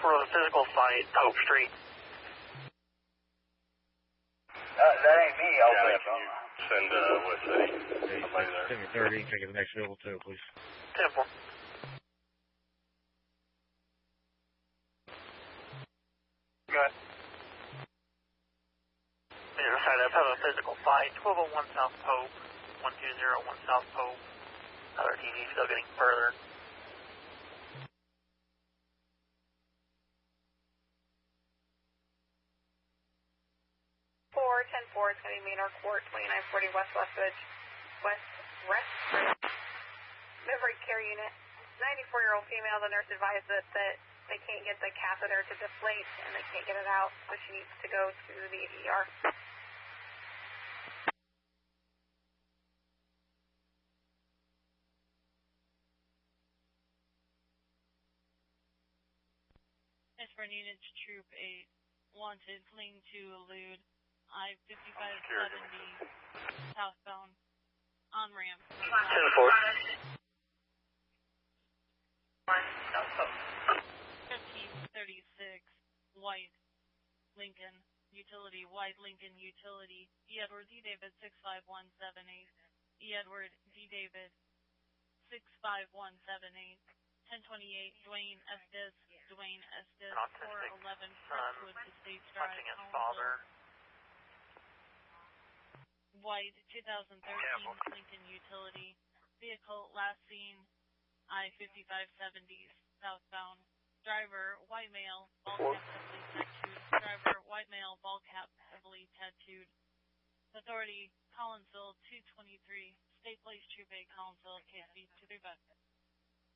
for the physical fight, Hope Street. That ain't me, I'll yeah, can you send what city? Somebody there. Send me 30, take it to the next level 2, please. 10-4. Go ahead. Either side up, have a physical fight. 1201 South Pope, 1201 South Pope. Other TD still getting further. 10-4, it's going to be Maynard Court, 2940 West Westridge, West Midbury Care Unit. 94-year-old female, the nurse advised that they can't get the catheter to deflate and they can't get it out, so she needs to go to the ER. Transfer unit to Troop 8, wanted, fleeing to elude I-5570 southbound on ramp. 10-4. 1536 White Lincoln Utility, White Lincoln Utility, E. Edward D. David 65178, E. Edward D. David 65178. 1028 Dwayne Estes, 411 Crestwood Estates Drive, Punching his father. White 2013 Lincoln Utility, vehicle last seen I-5570 southbound, driver white male, ball cap heavily tattooed, driver white male, ball cap heavily tattooed. Authority Collinsville 223, State Police Troop 8 Collinsville, KSB 235.